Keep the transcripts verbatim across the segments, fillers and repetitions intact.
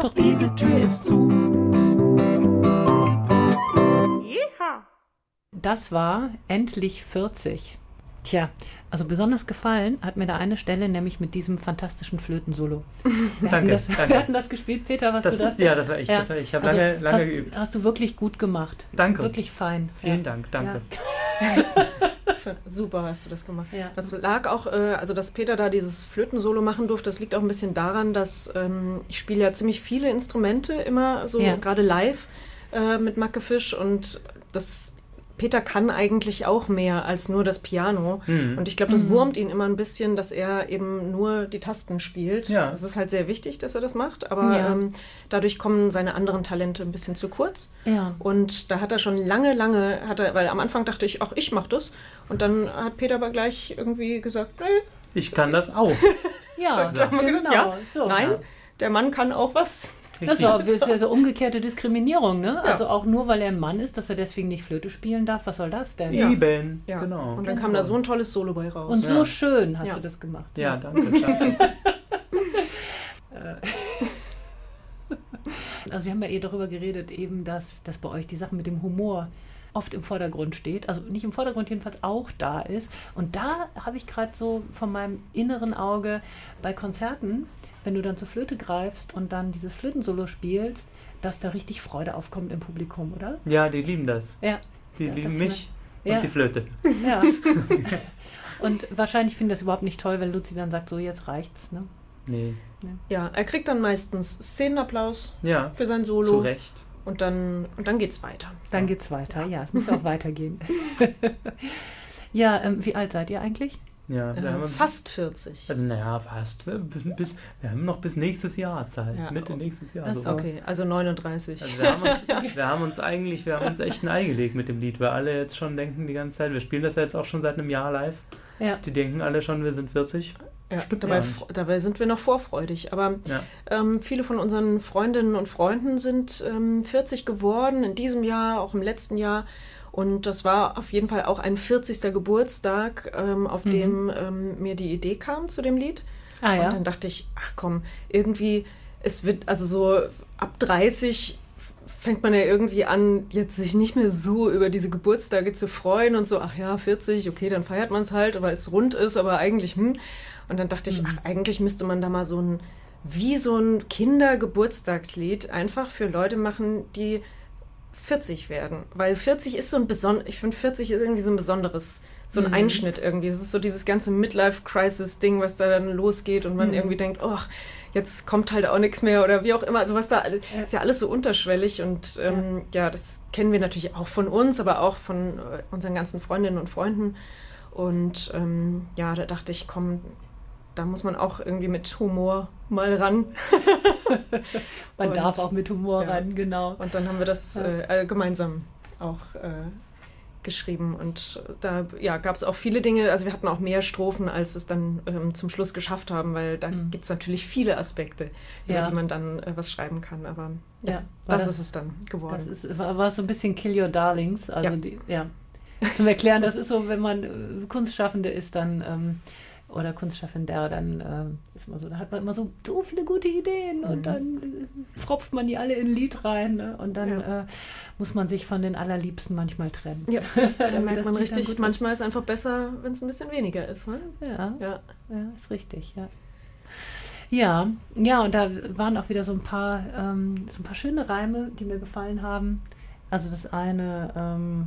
doch diese Tür ist zu. Jeha. Das war endlich vierzig. Tja, also besonders gefallen hat mir da eine Stelle, nämlich mit diesem fantastischen Flötensolo. Wir, danke, hatten das, danke. wir hatten das gespielt. Peter, warst das, du das? Ja, das war ich. Ja. Das war ich. Ich habe Also, lange, lange hast, geübt. Hast du wirklich gut gemacht. Danke. Wirklich fein. Vielen ja. Dank, danke. Ja. Super hast du das gemacht. Ja. Das lag auch, äh, also dass Peter da dieses Flötensolo machen durfte, das liegt auch ein bisschen daran, dass ähm, ich spiele ja ziemlich viele Instrumente immer, so ja. gerade live äh, mit Macke Fisch und das Peter kann eigentlich auch mehr als nur das Piano. Mhm. Und ich glaube, das mhm. wurmt ihn immer ein bisschen, dass er eben nur die Tasten spielt. Ja. Das ist halt sehr wichtig, dass er das macht, aber ja. ähm, dadurch kommen seine anderen Talente ein bisschen zu kurz. Ja. Und da hat er schon lange, lange, hat er, weil am Anfang dachte ich, ach, ich mach das. Und dann hat Peter aber gleich irgendwie gesagt, nee. Ich kann das auch. ja, da haben wir genau. gedacht, ja, so. Nein, Ja. der Mann kann auch was. Das ist ja so umgekehrte Diskriminierung, ne? Ja. Also auch nur, weil er ein Mann ist, dass er deswegen nicht Flöte spielen darf. Was soll das denn? Ja. Eben, ja. genau. Und dann genau. kam da so ein tolles Solo bei raus. Und ja. so schön hast ja. du das gemacht. Ja, danke. danke. Also wir haben ja eh darüber geredet, eben, dass, dass bei euch die Sache mit dem Humor oft im Vordergrund steht. Also nicht im Vordergrund, jedenfalls auch da ist. Und da habe ich gerade so von meinem inneren Auge bei Konzerten, wenn du dann zur Flöte greifst und dann dieses Flötensolo spielst, dass da richtig Freude aufkommt im Publikum, oder? Ja, die lieben das. Ja. Die ja, lieben mich und ja. die Flöte. Ja. Und wahrscheinlich finden das überhaupt nicht toll, wenn Luzi dann sagt, so jetzt reicht's, ne? Nee. Ja, er kriegt dann meistens Szenenapplaus Ja, für sein Solo. zu Recht. Und dann, und dann geht's weiter. Dann geht's weiter, ja, es muss ja auch weitergehen. Ja, ähm, wie alt seid ihr eigentlich? Ja, wir Äh, haben uns, fast vierzig. Also naja, fast. Bis, bis, wir haben noch bis nächstes Jahr Zeit. Ja. Mitte nächstes Jahr. Ach So. so. Okay, also neununddreißig. Also wir haben, uns, wir haben uns eigentlich, wir haben uns echt ein Ei gelegt mit dem Lied, weil alle jetzt schon denken die ganze Zeit, wir spielen das ja jetzt auch schon seit einem Jahr live. Ja. Die denken alle schon, wir sind vierzig. Ja, Stimmt dabei, gar nicht. dabei sind wir noch vorfreudig. Aber Ja. ähm, viele von unseren Freundinnen und Freunden sind ähm, vierzig geworden, in diesem Jahr, auch im letzten Jahr. Und das war auf jeden Fall auch ein vierzigster Geburtstag, ähm, auf Mhm. dem ähm, mir die Idee kam zu dem Lied. Ah ja. Und dann dachte ich, ach komm, irgendwie, es wird, also so ab dreißig fängt man ja irgendwie an, jetzt sich nicht mehr so über diese Geburtstage zu freuen und so, ach ja, vierzig, okay, dann feiert man es halt, weil es rund ist, aber eigentlich, hm. Und dann dachte ich, Mhm. ach, eigentlich müsste man da mal so ein, wie so ein Kindergeburtstagslied einfach für Leute machen, die vierzig werden. Weil vierzig ist so ein besonderes, ich finde vierzig ist irgendwie so ein besonderes, so ein Mhm. Einschnitt irgendwie. Das ist so dieses ganze Midlife-Crisis-Ding, was da dann losgeht und man Mhm. irgendwie denkt, oh, jetzt kommt halt auch nichts mehr oder wie auch immer. Also was da, Ja. ist ja alles so unterschwellig und ähm, ja. ja, das kennen wir natürlich auch von uns, aber auch von äh, unseren ganzen Freundinnen und Freunden. Und ähm, ja, da dachte ich, komm, da muss man auch irgendwie mit Humor mal ran. Man Und- darf auch mit Humor ja. ran, genau. Und dann haben wir das Ja. äh, äh, gemeinsam auch äh, geschrieben. Und da ja, gab es auch viele Dinge, also wir hatten auch mehr Strophen, als es dann ähm, zum Schluss geschafft haben, weil da Mhm. gibt es natürlich viele Aspekte, über Ja. die man dann äh, was schreiben kann. Aber ja, Ja, war das, das- ist es dann geworden. Das ist, war, war so ein bisschen Kill Your Darlings. Also Ja. die, ja. Zum Erklären, das ist so, wenn man äh, Kunstschaffende ist, dann ähm, oder Kunstschaffender, dann ähm, ist man so, da hat man immer so, so viele gute Ideen und Mhm. dann äh, fropft man die alle in ein Lied rein, ne? Und dann Ja. äh, muss man sich von den Allerliebsten manchmal trennen. Ja, Damit da merkt das man Lied dann richtig, gut manchmal ist es einfach besser, wenn es ein bisschen weniger ist. Ne? wird. Ja, Ja. ja, ist richtig, ja. Ja, ja, und da waren auch wieder so ein paar, ähm, so ein paar schöne Reime, die mir gefallen haben. Also das eine, ähm,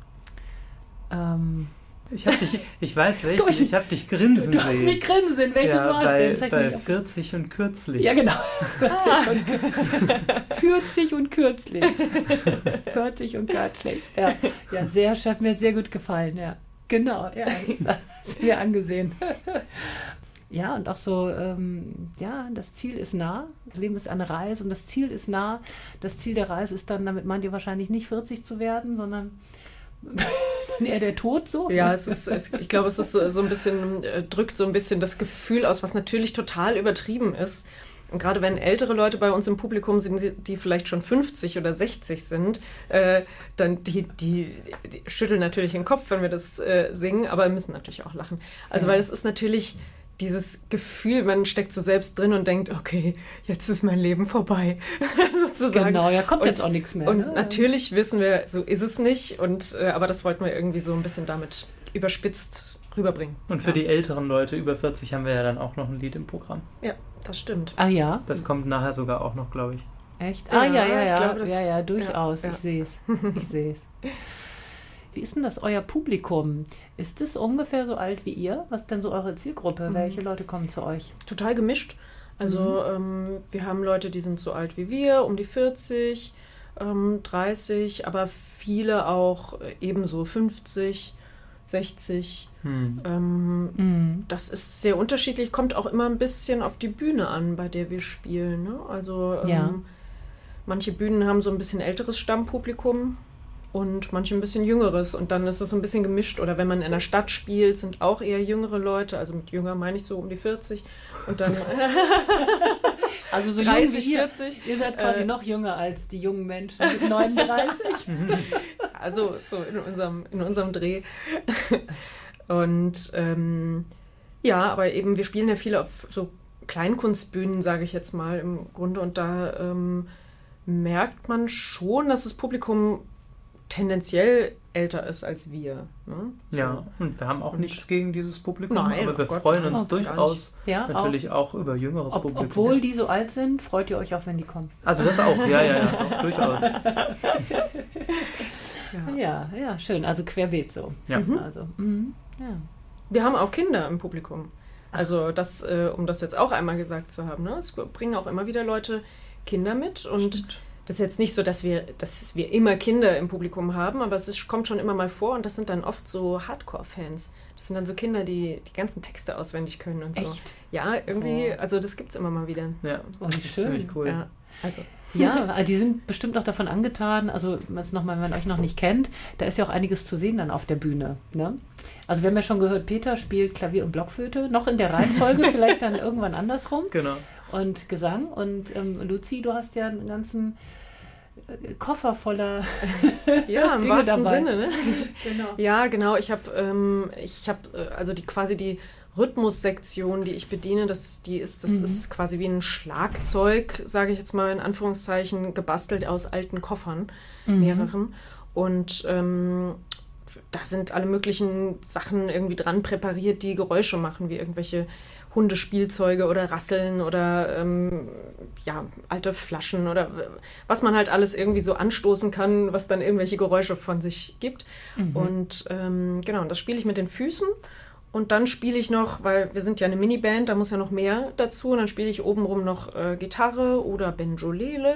ähm, Ich, hab dich, ich weiß komm welchen, ich- ich habe dich grinsen du hast sehen. mich grinsen sehen. Welches ja, war es bei, denn? Zeig bei mich auf. vierzig und kürzlich. Ja, genau. vierzig und, vierzig und kürzlich. vierzig und kürzlich. Ja, ja, sehr, hat mir sehr gut gefallen, ja. Genau, ja, das hast du mir angesehen. Ja, und auch so, ähm, ja, das Ziel ist nah. Das Leben ist eine Reise und das Ziel ist nah. Das Ziel der Reise ist dann, damit meint ihr wahrscheinlich nicht vierzig zu werden, sondern dann eher der Tod so. Ja, es ist, es, ich glaube, es ist so, so ein bisschen, äh, drückt so ein bisschen das Gefühl aus, was natürlich total übertrieben ist. Und gerade wenn ältere Leute bei uns im Publikum sind, die- die vielleicht schon fünfzig oder sechzig sind, äh, dann die, die, die schütteln natürlich den Kopf, wenn wir das äh, singen, aber müssen natürlich auch lachen. Also Ja. weil es ist natürlich, dieses Gefühl, man steckt so selbst drin und denkt, okay, jetzt ist mein Leben vorbei, sozusagen. Genau, ja, kommt und, jetzt auch nichts mehr. Und ne? natürlich wissen wir, so ist es nicht, und, äh, aber das wollten wir irgendwie so ein bisschen damit überspitzt rüberbringen. Und für ja. die älteren Leute über vierzig haben wir ja dann auch noch ein Lied im Programm. Ja, das stimmt. Ah ja? Das kommt nachher sogar auch noch, glaube ich. Echt? Ah ja, Ja, ja, ich ja, glaube, das- ja, ja, durchaus. ja, ja. Ich sehe es. Ich sehe es. Wie ist denn das, euer Publikum? Ist es ungefähr so alt wie ihr? Was ist denn so eure Zielgruppe? Mhm. Welche Leute kommen zu euch? Total gemischt. Also ähm, wir haben Leute, die sind so alt wie wir, um die vierzig, ähm, dreißig, aber viele auch äh, ebenso fünfzig, sechzig. Hm. Ähm, Mhm. das ist sehr unterschiedlich, kommt auch immer ein bisschen auf die Bühne an, bei der wir spielen. Ne? Also ähm, Ja. manche Bühnen haben so ein bisschen älteres Stammpublikum und manche ein bisschen jüngeres, und dann ist es so ein bisschen gemischt. Oder wenn man in der Stadt spielt, sind auch eher jüngere Leute, also mit jünger meine ich so um die vierzig, und dann Also so jung dreißig, wie ihr. vierzig. Ihr seid quasi Äh, noch jünger als die jungen Menschen mit neununddreißig. Also so in unserem, in unserem Dreh. Und ähm, ja, aber eben, wir spielen ja viel auf so Kleinkunstbühnen, sage ich jetzt mal im Grunde. Und da ähm, merkt man schon, dass das Publikum tendenziell älter ist als wir. Ne? Ja, und wir haben auch Und- nichts gegen dieses Publikum, Nein, aber wir oh Gott, freuen nein, uns oh, gar durchaus Ja, natürlich auch, über jüngeres Ob, Publikum. obwohl die so alt sind, freut ihr euch auch, wenn die kommen. Also das auch, ja, ja, ja, auch durchaus. Ja. Ja, ja, schön. Also querbeet so. Ja. Mhm. Also, mhm. ja. Wir haben auch Kinder im Publikum. Also das, äh, um das jetzt auch einmal gesagt zu haben. Ne? Es bringen auch immer wieder Leute Kinder mit, und Stimmt. das ist jetzt nicht so, dass wir, dass wir immer Kinder im Publikum haben, aber es ist, kommt schon immer mal vor, und das sind dann oft so Hardcore-Fans. Das sind dann so Kinder, die die ganzen Texte auswendig können und so. Echt? Ja, irgendwie, Oh. also das gibt es immer mal wieder. Ja, So. Oh, wie schön. ziemlich cool. Ja, also. Ja, die sind bestimmt auch davon angetan, also was noch mal, wenn man euch noch nicht kennt, da ist ja auch einiges zu sehen dann auf der Bühne. Ne? Also wir haben ja schon gehört, Peter spielt Klavier und Blockflöte, noch in der Reihenfolge, vielleicht dann irgendwann andersrum, Genau. und Gesang. Und ähm, Luzi, du hast ja einen ganzen äh, Koffer voller Ja, im Dinge wahrsten dabei. Sinne. Ne? Genau. Ja, genau. Ich habe, ähm, ich habe, äh, also die quasi die Rhythmussektion, die ich bediene, das, die ist, das Mhm. ist quasi wie ein Schlagzeug, sage ich jetzt mal in Anführungszeichen, gebastelt aus alten Koffern, Mhm. mehreren. Und ähm, da sind alle möglichen Sachen irgendwie dran präpariert, die Geräusche machen, wie irgendwelche Hundespielzeuge oder Rasseln oder ähm, ja, alte Flaschen oder was man halt alles irgendwie so anstoßen kann, was dann irgendwelche Geräusche von sich gibt. Mhm. Und ähm, genau, und das spiele ich mit den Füßen. Und dann spiele ich noch, weil wir sind ja eine Miniband, da muss ja noch mehr dazu. Und dann spiele ich obenrum noch äh, Gitarre oder Banjolele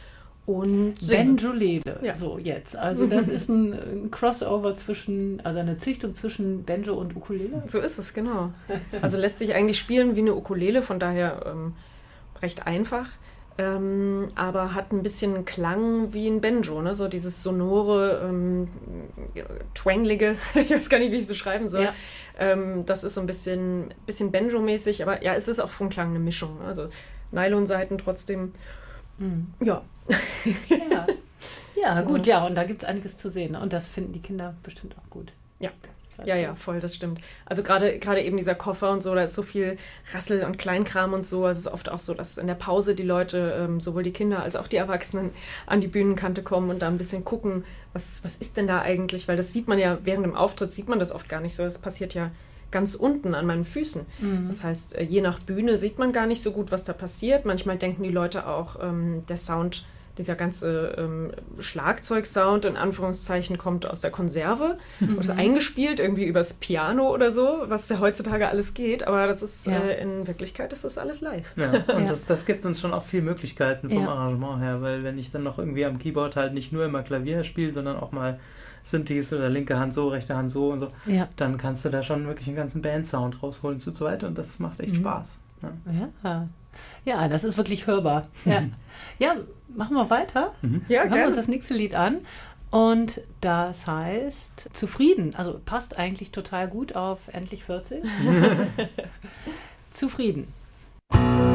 und singe. Banjolele, Ja. so jetzt. Also das ist ein, ein Crossover zwischen, also eine Züchtung zwischen Banjo und Ukulele. So ist es, genau. Also lässt sich eigentlich spielen wie eine Ukulele, von daher ähm, recht einfach. Ähm, aber hat ein bisschen Klang wie ein Banjo, ne? So dieses sonore, ähm, twanglige, ich weiß gar nicht, wie ich es beschreiben soll. Ja. Ähm, das ist so ein bisschen, bisschen Banjo-mäßig, aber ja, es ist auch vom Klang eine Mischung. Ne? Also Nylonsaiten trotzdem, Mhm. ja. Ja. Ja, gut, ja, und da gibt es einiges zu sehen. Und das finden die Kinder bestimmt auch gut. Ja. Ja, ja, voll, das stimmt. Also gerade gerade eben dieser Koffer und so, da ist so viel Rassel und Kleinkram und so. Also es ist oft auch so, dass in der Pause die Leute, ähm, sowohl die Kinder als auch die Erwachsenen, an die Bühnenkante kommen und da ein bisschen gucken, was, was ist denn da eigentlich? Weil das sieht man ja, während dem Auftritt sieht man das oft gar nicht so. Das passiert ja ganz unten an meinen Füßen. Mhm. Das heißt, äh, je nach Bühne sieht man gar nicht so gut, was da passiert. Manchmal denken die Leute auch, ähm, der Sound, dieser ganze ähm, Schlagzeugsound in Anführungszeichen kommt aus der Konserve, Mhm. oder eingespielt irgendwie übers Piano oder so, was ja heutzutage alles geht, aber das ist Ja. äh, in Wirklichkeit ist das alles live. Ja, und Ja. Das, das gibt uns schon auch viel Möglichkeiten vom Ja. Arrangement her, weil wenn ich dann noch irgendwie am Keyboard halt nicht nur immer Klavier spiele, sondern auch mal Synthes oder linke Hand so, rechte Hand so und so, Ja. dann kannst du da schon wirklich einen ganzen Bandsound rausholen zu zweit und das macht echt Mhm. Spaß. Ja. Ja. Ja, das ist wirklich hörbar. Ja, ja, machen wir weiter. Mhm. Ja, Hören wir uns gerne. das nächste Lied an. Und das heißt Zufrieden. Also passt eigentlich total gut auf Endlich vierzig. Zufrieden.